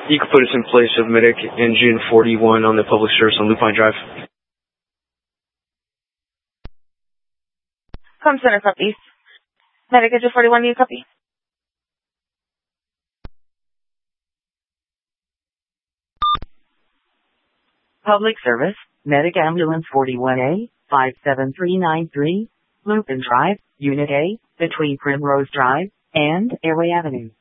You can put us in place of Medic Engine 41 on the public service on Lupine Drive. Com Center copies. Medic Engine 41, you copy? Public service, Medic Ambulance 41A, 57393, Lupine Drive, Unit A, between Primrose Drive and Airway Avenue.